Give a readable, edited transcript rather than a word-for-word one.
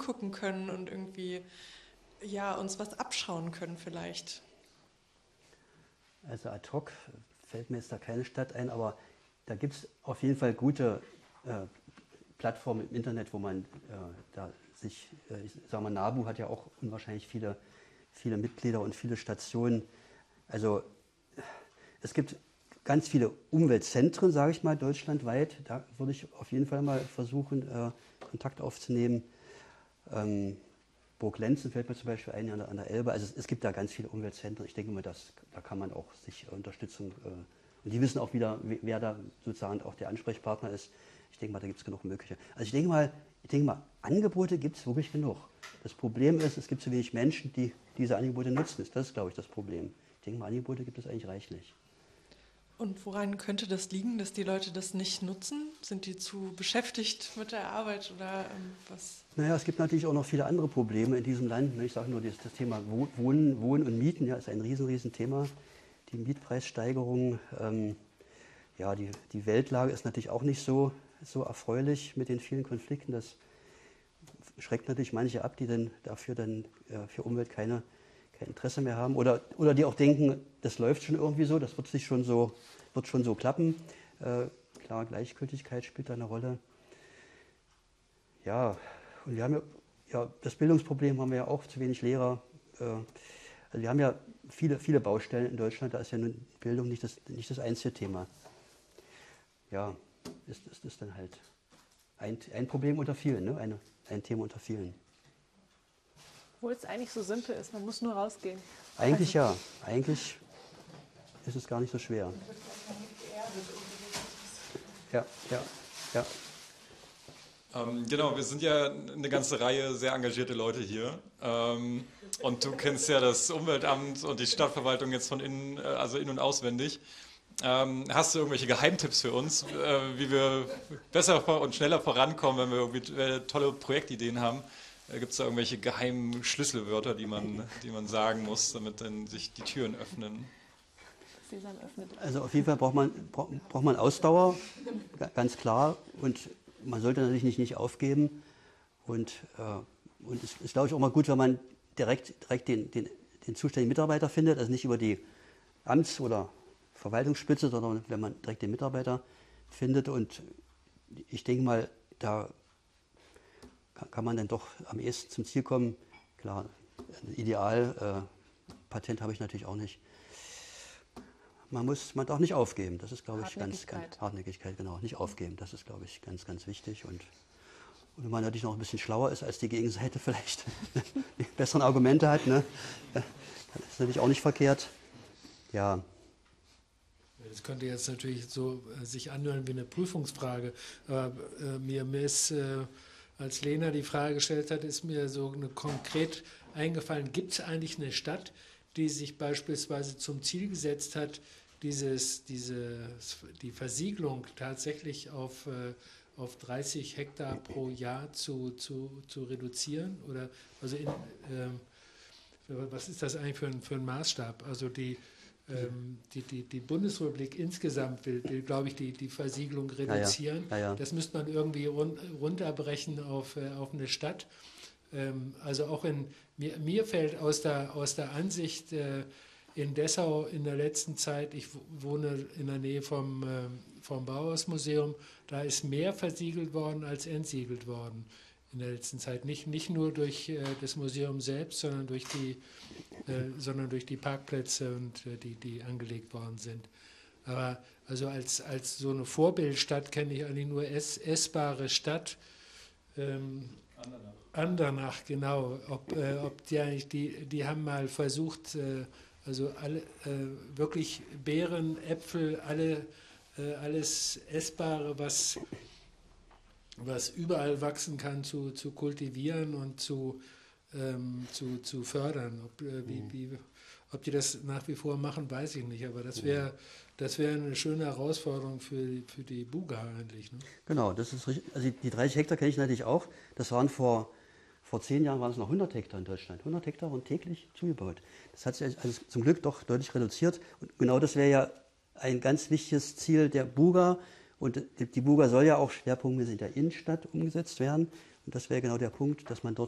angucken können und irgendwie uns was abschauen können vielleicht? Also ad hoc fällt mir jetzt da keine Stadt ein, aber da gibt es auf jeden Fall gute Plattformen im Internet, wo man da sich, ich sage mal, NABU hat ja auch unwahrscheinlich viele Mitglieder und viele Stationen. Also es gibt ganz viele Umweltzentren, sage ich mal, deutschlandweit. Da würde ich auf jeden Fall mal versuchen, Kontakt aufzunehmen. Burg Lenzen fällt mir zum Beispiel ein an der Elbe. Also es gibt da ganz viele Umweltzentren. Ich denke mal, da kann man auch sich Unterstützung, und die wissen auch wieder, wer da sozusagen auch der Ansprechpartner ist. Ich denke mal, da gibt es genug Mögliche. Also ich denke mal, Angebote gibt es wirklich genug. Das Problem ist, es gibt zu wenig Menschen, die diese Angebote nutzen. Das ist, glaube ich, das Problem. Ich denke mal, Angebote gibt es eigentlich reichlich. Und woran könnte das liegen, dass die Leute das nicht nutzen? Sind die zu beschäftigt mit der Arbeit oder was? Naja, es gibt natürlich auch noch viele andere Probleme in diesem Land. Ich sage nur, das Thema Wohnen und Mieten ist ein riesen Thema. Die Mietpreissteigerung, die Weltlage ist natürlich auch nicht so erfreulich mit den vielen Konflikten. Das schreckt natürlich manche ab, die dann dafür für Umwelt kein Interesse mehr haben oder die auch denken, das läuft schon irgendwie so, das wird schon so klappen. Klar, Gleichgültigkeit spielt da eine Rolle. Ja, und wir haben das Bildungsproblem haben wir ja auch, zu wenig Lehrer. Also wir haben ja viele Baustellen in Deutschland, da ist ja nun Bildung nicht das einzige Thema. Ja, ist dann halt ein Problem unter vielen, ne? Ein Thema unter vielen. Obwohl es eigentlich so simpel ist, man muss nur rausgehen. Eigentlich ja, eigentlich ist es gar nicht so schwer. Ja. Genau, wir sind ja eine ganze Reihe sehr engagierte Leute hier. Und du kennst ja das Umweltamt und die Stadtverwaltung jetzt von innen, also in- und auswendig. Hast du irgendwelche Geheimtipps für uns, wie wir besser und schneller vorankommen, wenn wir irgendwie tolle Projektideen haben? Gibt es da irgendwelche geheimen Schlüsselwörter, die man sagen muss, damit dann sich die Türen öffnen? Also auf jeden Fall braucht man Ausdauer, ganz klar. Und man sollte natürlich nicht aufgeben. Und es ist, glaube ich, auch mal gut, wenn man direkt den zuständigen Mitarbeiter findet, also nicht über die Amts- oder Verwaltungsspitze, sondern wenn man direkt den Mitarbeiter findet. Und ich denke mal, da kann man dann doch am ehesten zum Ziel kommen. Klar, ideal, Patent habe ich natürlich auch nicht. Man darf nicht aufgeben, das ist, glaube ich, ganz Hartnäckigkeit, genau, nicht aufgeben, das ist, glaube ich, ganz wichtig. Und wenn man natürlich noch ein bisschen schlauer ist als die Gegenseite, vielleicht die besseren Argumente hat, ne? Das ist natürlich auch nicht verkehrt. Ja. Das könnte jetzt natürlich so sich anhören wie eine Prüfungsfrage, aber mir ist, als Lena die Frage gestellt hat, ist mir so konkret eingefallen, gibt es eigentlich eine Stadt, die sich beispielsweise zum Ziel gesetzt hat, die Versiegelung tatsächlich auf 30 Hektar pro Jahr zu reduzieren? Oder was ist das eigentlich für ein Maßstab? Also die Bundesrepublik insgesamt will glaube ich, die Versiegelung reduzieren. Ja. Das müsste man irgendwie runterbrechen auf eine Stadt. Also auch mir fällt aus der Ansicht in Dessau in der letzten Zeit, ich wohne in der Nähe vom Bauhausmuseum, da ist mehr versiegelt worden als entsiegelt worden in der letzten Zeit. Nicht nur durch das Museum selbst, sondern durch die Parkplätze und die angelegt worden sind. Aber also als so eine Vorbildstadt kenne ich eigentlich nur essbare Stadt. Andernach, genau. Ob die haben mal versucht, also alle wirklich Beeren, Äpfel, alles Essbare, was überall wachsen kann, zu kultivieren und zu fördern. Ob die das nach wie vor machen, weiß ich nicht. Aber das wäre eine schöne Herausforderung für die Buga eigentlich. Ne? Genau, das ist richtig. Also die 30 Hektar kenne ich natürlich auch. Das waren vor 10 Jahren waren es noch 100 Hektar in Deutschland. 100 Hektar wurden täglich zugebaut. Das hat sich also zum Glück doch deutlich reduziert. Und genau das wäre ja ein ganz wichtiges Ziel der Buga. Und die Buga soll ja auch schwerpunktmäßig in der Innenstadt umgesetzt werden. Und das wäre genau der Punkt, dass man dort